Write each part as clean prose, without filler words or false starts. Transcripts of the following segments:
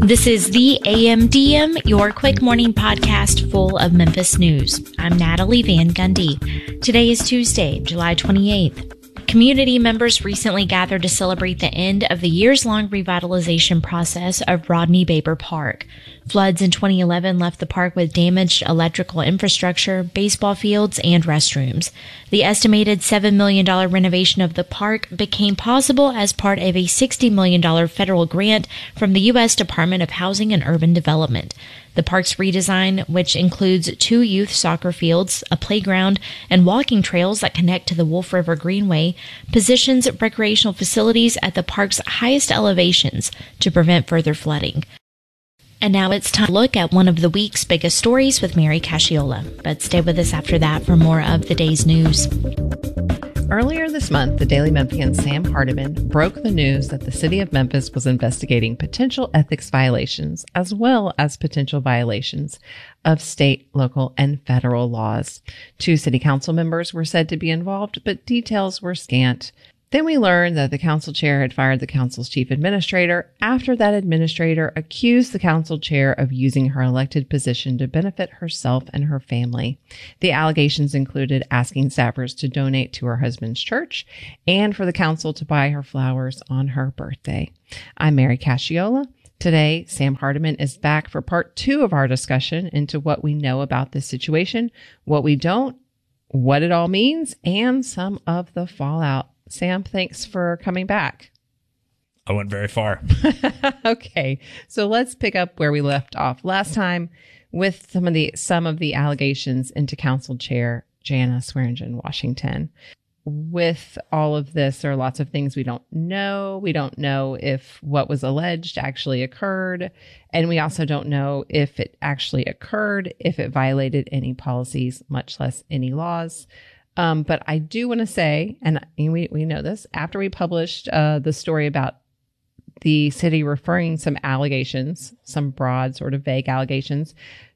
This is the AMDM, your quick morning podcast full of Memphis news. I'm Natalie Van Gundy. Today is Tuesday, July 28th. Community members recently gathered to celebrate the end of the years-long revitalization process of Rodney Baber Park. Floods in 2011 left the park with damaged electrical infrastructure, baseball fields, and restrooms. The estimated $7 million renovation of the park became possible as part of a $60 million federal grant from the U.S. Department of Housing and Urban Development. The park's redesign, which includes 2 youth soccer fields, a playground, and walking trails that connect to the Wolf River Greenway, positions recreational facilities at the park's highest elevations to prevent further flooding. And now it's time to look at one of the week's biggest stories with Mary Casciola. But stay with us after that for more of the day's news. Earlier this month, the Daily Memphian Sam Hardiman broke the news that the city of Memphis was investigating potential ethics violations as well as potential violations of state, local, and federal laws. 2 city council members were said to be involved, but details were scant. Then we learned that the council chair had fired the council's chief administrator after that administrator accused the council chair of using her elected position to benefit herself and her family. The allegations included asking staffers to donate to her husband's church and for the council to buy her flowers on her birthday. I'm Mary Casciola. Today, Sam Hardiman is back for part 2 of our discussion into what we know about this situation, what we don't, what it all means, and some of the fallout. Sam, thanks for coming back. I went very far. Okay, so let's pick up where we left off last time with some of the allegations into Council Chair Jana Swearingen Washington. With all of this, there are lots of things we don't know. We don't know if what was alleged actually occurred, and we also don't know if it actually occurred, if it violated any policies, much less any laws. But I do want to say, and we know this, after we published the story about the city referring some allegations, some broad sort of vague allegations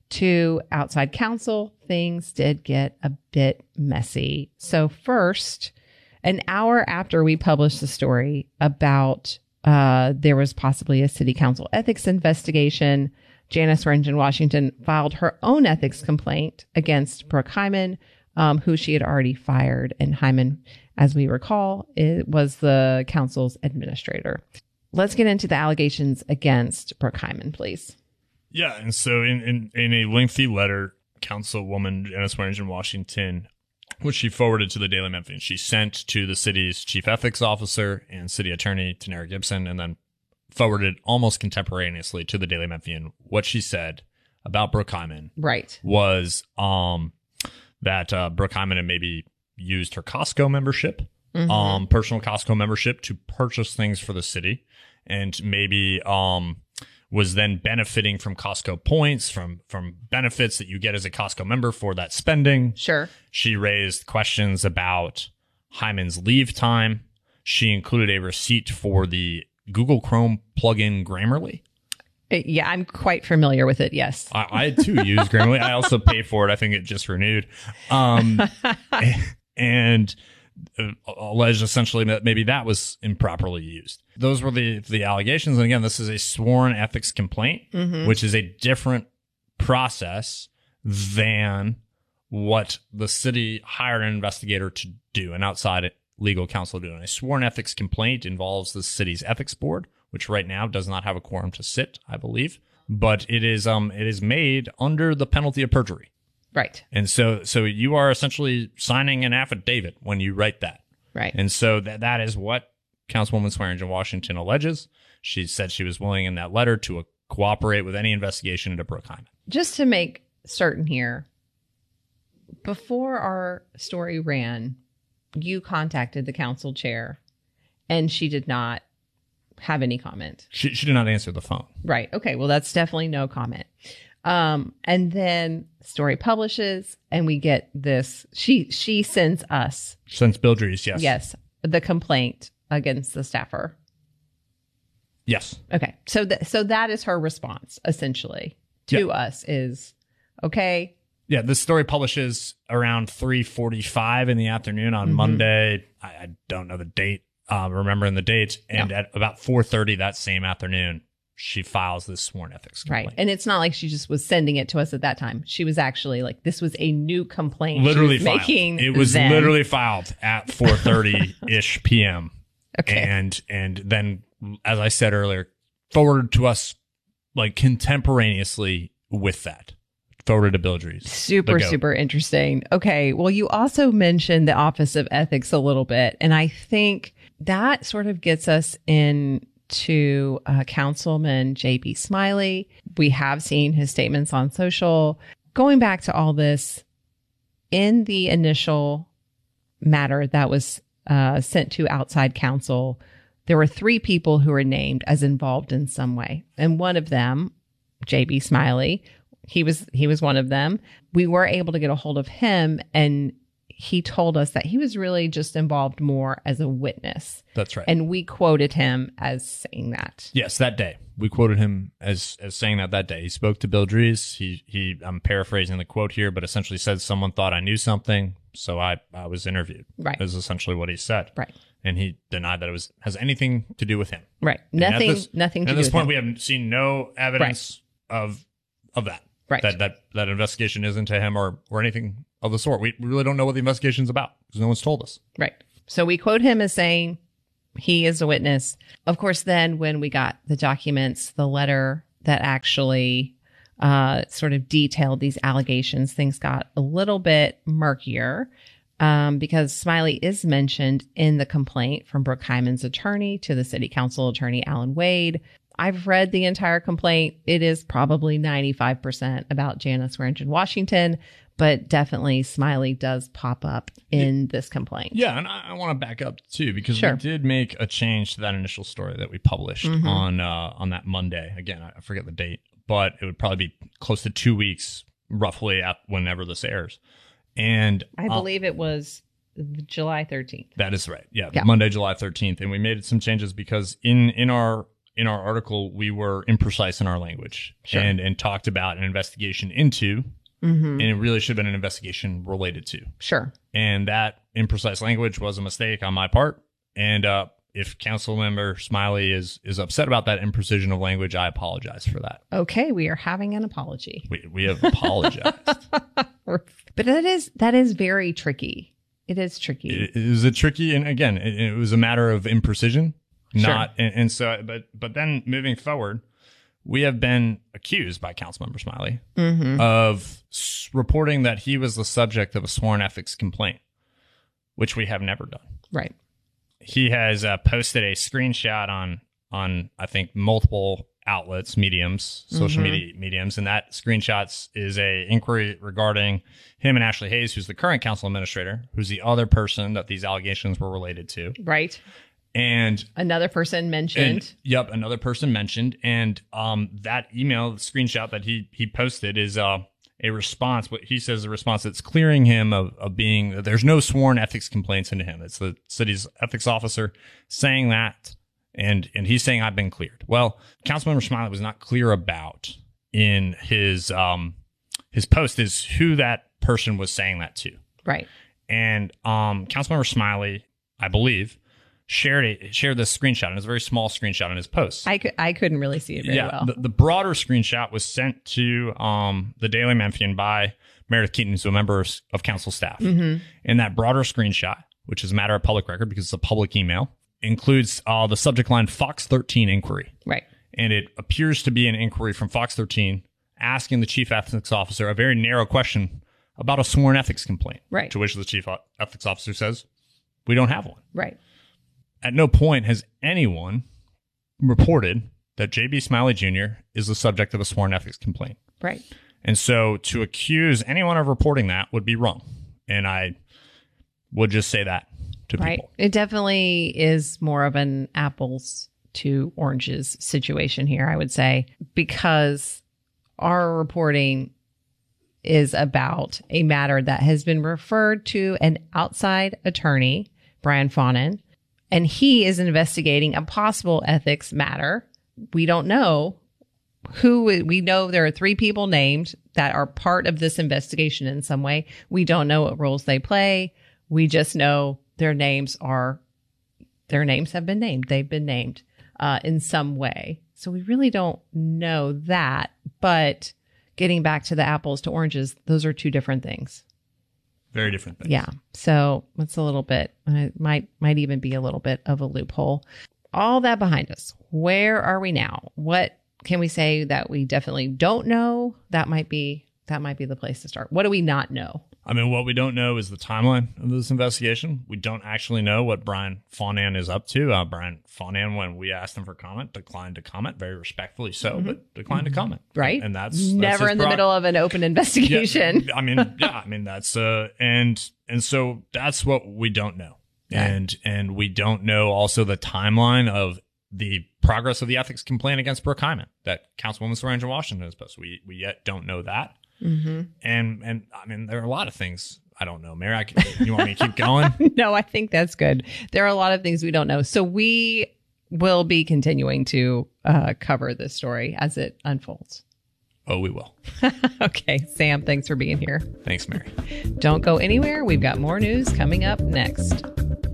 to outside counsel, things did get a bit messy. So first, an hour after we published the story about there was possibly a city council ethics investigation, Jana Swearingen Washington filed her own ethics complaint against Brooke Hyman, who she had already fired. And Hyman, as we recall, it was the council's administrator. Let's get into the allegations against Brooke Hyman, please. Yeah, and so in a lengthy letter, Councilwoman Jana Swearingen Washington, which she forwarded to the Daily Memphian, she sent to the city's chief ethics officer and city attorney, Tanera Gibson, and then forwarded almost contemporaneously to the Daily Memphian. What she said about Brooke Hyman was that Brooke Hyman had maybe used her Costco membership, personal Costco membership, to purchase things for the city, and maybe was then benefiting from Costco points, from benefits that you get as a Costco member for that spending. Sure. She raised questions about Hyman's leave time. She included a receipt for the Google Chrome plugin Grammarly. Yeah, I'm quite familiar with it. Yes. I too use Grammarly. I also pay for it. I think it just renewed. And alleged essentially that maybe that was improperly used. Those were the allegations. And again, this is a sworn ethics complaint, which is a different process than what the city hired an investigator to do, an outside legal counsel to do. And a sworn ethics complaint involves the city's ethics board, which right now does not have a quorum to sit, I believe, but it is made under the penalty of perjury. Right. And so you are essentially signing an affidavit when you write that. Right. And so that is what Councilwoman Swearingen Washington alleges. She said she was willing in that letter to cooperate with any investigation into Brooke Hyman. Just to make certain here, before our story ran, you contacted the council chair and she did not have any comment. She did not answer the phone. Right. Okay. Well, that's definitely no comment. And then story publishes and we get this. She sends us. Sends Bill Dries, yes. Yes. The complaint against the staffer. Yes. Okay. So that is her response essentially to us is, okay. Yeah. This story publishes around 3:45 in the afternoon on Monday. I don't know the date. Remembering the date. And at about 4:30 that same afternoon, she files this sworn ethics complaint. Right. And it's not like she just was sending it to us at that time. She was actually like, this was a new complaint. Literally she was filed. making It was then. literally filed at 4:30-ish p.m. Okay. And then, as I said earlier, forwarded to us like contemporaneously with that. Forwarded to Bill Dries. Super interesting. Okay. Well, you also mentioned the Office of Ethics a little bit. And I think that sort of gets us into Councilman J.B. Smiley. We have seen his statements on social. Going back to all this, in the initial matter that was sent to outside counsel, there were 3 people who were named as involved in some way. And one of them, J.B. Smiley, he was one of them. We were able to get a hold of him, and he told us that he was really just involved more as a witness. That's right. And we quoted him as saying that. Yes, that day. We quoted him as saying that day. He spoke to Bill Dries. He I'm paraphrasing the quote here, but essentially said someone thought I knew something, so I was interviewed. Right. Is essentially what he said. Right. And he denied that it has anything to do with him. Right. And Nothing to at do this with point, him. we have seen no evidence of that. Right. That investigation isn't to him or anything of the sort. We really don't know what the investigation's about because no one's told us. Right. So we quote him as saying he is a witness. Of course, then when we got the documents, the letter that actually sort of detailed these allegations, things got a little bit murkier because Smiley is mentioned in the complaint from Brooke Hyman's attorney to the city council attorney, Alan Wade. I've read the entire complaint. It is probably 95% about Janice Swearingen Washington, but definitely Smiley does pop up in this complaint. Yeah, and I want to back up too because Sure. we did make a change to that initial story that we published on that Monday. Again, I forget the date, but it would probably be close to 2 weeks, roughly, at whenever this airs. And I believe it was July 13th. that is right. Yeah, Yeah. Monday, July 13th, and we made some changes because in our article we were imprecise in our language. Sure. and talked about an investigation into, and it really should have been an investigation related to. Sure. And that imprecise language was a mistake on my part. And if council member Smiley is upset about that imprecision of language, I apologize for that. Okay, we are having an apology. We have apologized. But that is very tricky. It is tricky. It is a tricky, and again, it was a matter of imprecision, Sure. not, and so, but then moving forward, we have been accused by Councilmember Smiley of reporting that he was the subject of a sworn ethics complaint, which we have never done. Right. He has posted a screenshot on I think multiple outlets, mediums, social media mediums, and that screenshots is a inquiry regarding him and Ashley Hayes, who's the current council administrator, who's the other person that these allegations were related to. Right. And Another person mentioned. another person mentioned, and that email, the screenshot that he posted is a response. What he says, a response that's clearing him of being, there's no sworn ethics complaints into him. It's the city's ethics officer saying that, and he's saying I've been cleared. Well, Councilmember Smiley was not clear about in his post is who that person was saying that to. Right. And Councilmember Smiley, I believe, shared this screenshot, and it's a very small screenshot in his post. I couldn't really see it very well. The broader screenshot was sent to the Daily Memphian by Meredith Keaton, who's a member of council staff. And that broader screenshot, which is a matter of public record because it's a public email, includes the subject line Fox 13 inquiry. Right. And it appears to be an inquiry from Fox 13 asking the chief ethics officer a very narrow question about a sworn ethics complaint. Right. To which the chief ethics officer says, we don't have one. Right. At no point has anyone reported that J.B. Smiley Jr. is the subject of a sworn ethics complaint. Right. And so to accuse anyone of reporting that would be wrong. And I would just say that to Right. people. It definitely is more of an apples to oranges situation here, I would say, because our reporting is about a matter that has been referred to an outside attorney, Brian Fawnin, and he is investigating a possible ethics matter. We don't know who. We know there are 3 people named that are part of this investigation in some way. We don't know what roles they play. We just know their names have been named. They've been named in some way. So we really don't know that. But getting back to the apples to oranges, those are two different things. Very different things. Yeah. So it's a little bit, it might even be a little bit of a loophole. All that behind us. Where are we now? What can we say that we definitely don't know? That might be the place to start. What do we not know? I mean, what we don't know is the timeline of this investigation. We don't actually know what Brian Faunan is up to. Brian Faunan, when we asked him for comment, declined to comment, very respectfully so, but declined to comment. Right. And that's never in the middle of an open investigation. Yeah, I mean, that's, and so that's what we don't know. Yeah. And we don't know also the timeline of the progress of the ethics complaint against Brooke Hyman that Councilwoman Swearingen Washington has posted. We yet don't know that. Mm-hmm. And I mean, there are a lot of things I don't know. Mary, you want me to keep going? No, I think that's good. There are a lot of things we don't know. So we will be continuing to cover this story as it unfolds. Oh, we will. Okay, Sam, thanks for being here. Thanks, Mary. Don't go anywhere. We've got more news coming up next.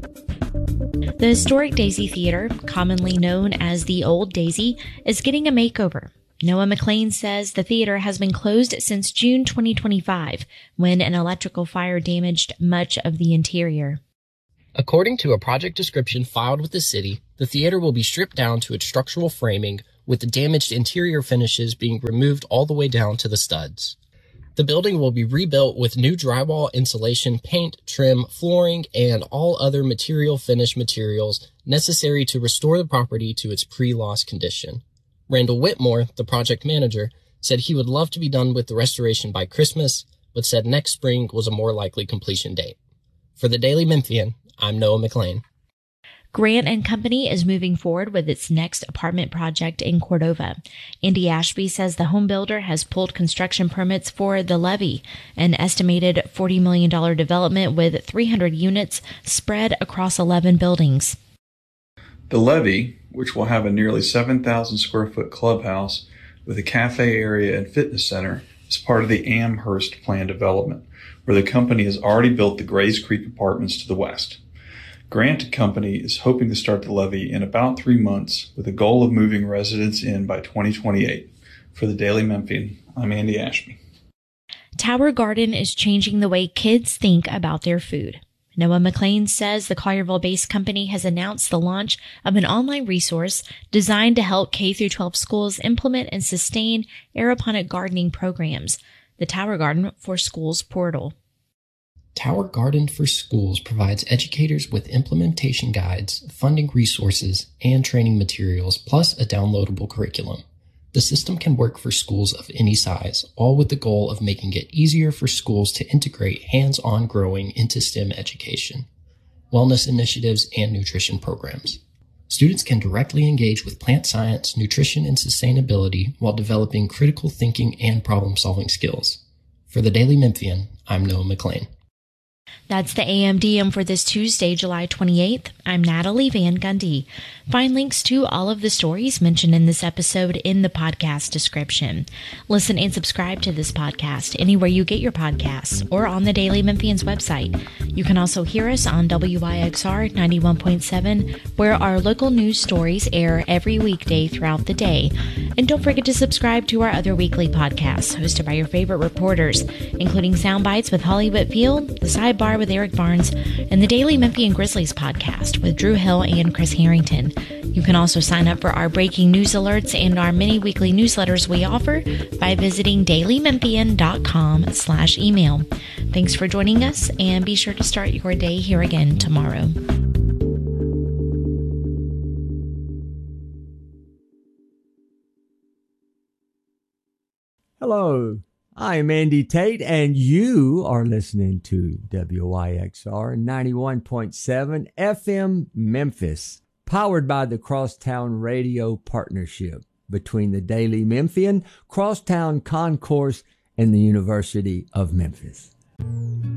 The historic Daisy Theater, commonly known as the Old Daisy, is getting a makeover. Noah McLean says the theater has been closed since June 2025, when an electrical fire damaged much of the interior. According to a project description filed with the city, the theater will be stripped down to its structural framing, with the damaged interior finishes being removed all the way down to the studs. The building will be rebuilt with new drywall, insulation, paint, trim, flooring, and all other material finish materials necessary to restore the property to its pre-loss condition. Randall Whitmore, the project manager, said he would love to be done with the restoration by Christmas, but said next spring was a more likely completion date. For the Daily Memphian, I'm Noah McLean. Grant & Company is moving forward with its next apartment project in Cordova. Andy Ashby says the home builder has pulled construction permits for The Levee, an estimated $40 million development with 300 units spread across 11 buildings. The Levee, which will have a nearly 7,000 square foot clubhouse with a cafe area and fitness center, is part of the Amherst plan development, where the company has already built the Grays Creek apartments to the west. Grant & Company is hoping to start the Levee in about 3 months, with a goal of moving residents in by 2028. For the Daily Memphian, I'm Andy Ashby. Tower Garden is changing the way kids think about their food. Noah McLean says the Collierville-based company has announced the launch of an online resource designed to help K-12 schools implement and sustain aeroponic gardening programs. The Tower Garden for Schools portal. Tower Garden for Schools provides educators with implementation guides, funding resources, and training materials, plus a downloadable curriculum. The system can work for schools of any size, all with the goal of making it easier for schools to integrate hands-on growing into STEM education, wellness initiatives, and nutrition programs. Students can directly engage with plant science, nutrition, and sustainability while developing critical thinking and problem-solving skills. For the Daily Memphian, I'm Noah McLean. That's the AMDM for this Tuesday, July 28th. I'm Natalie Van Gundy. Find links to all of the stories mentioned in this episode in the podcast description. Listen and subscribe to this podcast anywhere you get your podcasts or on the Daily Memphian's website. You can also hear us on WYXR 91.7, where our local news stories air every weekday throughout the day. And don't forget to subscribe to our other weekly podcasts hosted by your favorite reporters, including Soundbites with Holly Whitfield, The Sidebar with Eric Barnes, and the Daily Memphian Grizzlies podcast with Drew Hill and Chris Harrington. You can also sign up for our breaking news alerts and our many weekly newsletters we offer by visiting dailymemphian.com/email. Thanks for joining us, and be sure to start your day here again tomorrow. Hello, I am Andy Tate, and you are listening to WYXR 91.7 FM Memphis, powered by the Crosstown Radio Partnership between the Daily Memphian, Crosstown Concourse, and the University of Memphis.